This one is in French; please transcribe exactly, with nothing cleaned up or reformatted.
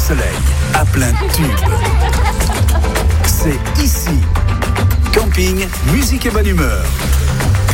soleil, à plein tube. C'est ici. Camping, musique et bonne humeur.